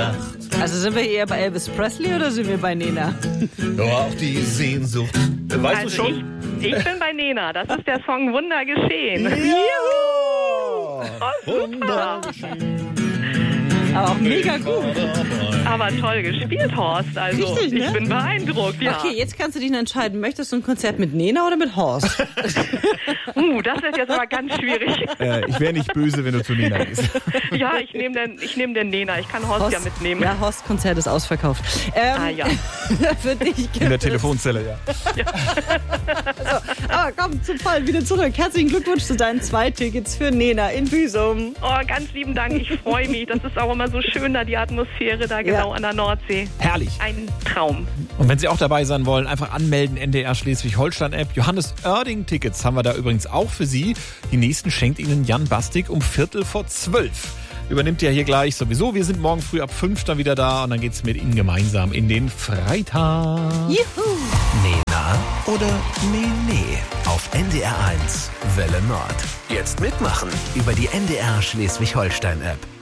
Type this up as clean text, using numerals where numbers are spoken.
Nacht. Also sind wir eher bei Elvis Presley oder sind wir bei Nena? Ja, auch die Sehnsucht. Weißt du schon? Ich bin bei Nena. Das ist der Song Wunder geschehen. Juhu! Wunder Aber auch mega gut. Aber toll gespielt, Horst. Also Richtig, ne? ich bin beeindruckt, ja. Okay, jetzt kannst du dich entscheiden, möchtest du ein Konzert mit Nena oder mit Horst? Das wird jetzt aber ganz schwierig. Ich wäre nicht böse, wenn du zu Nena gehst. Ja, ich nehm den Nena. Ich kann Horst ja mitnehmen. Ja, Horst-Konzert ist ausverkauft. Ja. Für dich In der Telefonzelle, ja. Aber komm, zum Fall wieder zurück. Herzlichen Glückwunsch zu deinen 2 Tickets für Nena in Büsum. Oh, ganz lieben Dank. Ich freue mich. Das ist auch immer so schön da, die Atmosphäre da genau an der Nordsee. Herrlich. Ein Traum. Und wenn Sie auch dabei sein wollen, einfach anmelden, NDR Schleswig-Holstein-App. Johannes Oerding-Tickets haben wir da übrigens auch für Sie. Die nächsten schenkt Ihnen Jan Bastik um 11:45. Übernimmt ja hier gleich sowieso. Wir sind morgen früh ab 5 dann wieder da und dann geht's mit Ihnen gemeinsam in den Freitag. Juhu! Nena oder Nee auf NDR 1 Welle Nord. Jetzt mitmachen über die NDR Schleswig-Holstein-App.